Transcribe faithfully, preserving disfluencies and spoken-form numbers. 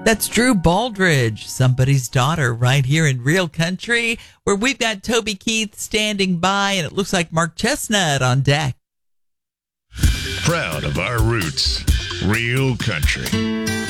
That's Drew Baldridge, Somebody's Daughter, right here in Real Country, where we've got Toby Keith standing by, and it looks like Mark Chestnut on deck. Proud of our roots, Real Country.